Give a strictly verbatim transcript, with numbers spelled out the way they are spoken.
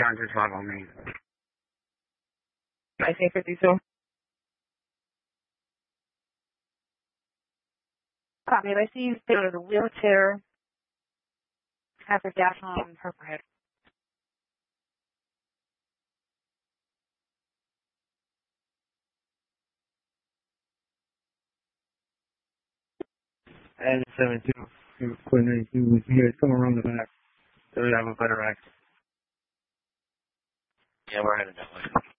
nine six five on me. nineteen fifty-two. Copy. I see you still in a wheelchair. Has a gash on her head. And seven two. He was quitting. He was here. Someone around the back. So we have a better access. Yeah, we're headed that way.